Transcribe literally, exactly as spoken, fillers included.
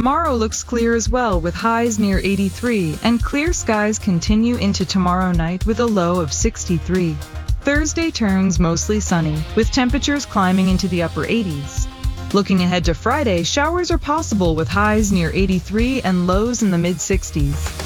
Tomorrow looks clear as well with highs near eighty-three, and clear skies continue into tomorrow night with a low of sixty-three. Thursday turns mostly sunny, with temperatures climbing into the upper eighties. Looking ahead to Friday, showers are possible with highs near eighty-three and lows in the mid sixties.